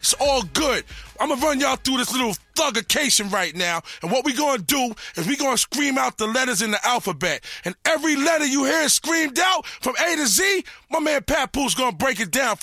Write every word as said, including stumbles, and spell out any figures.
It's all good. I'm going to run y'all through this little thuggication right now. And what we going to do is we going to scream out the letters in the alphabet. And every letter you hear screamed out from A to Z, my man Pat Pooh's going to break it down.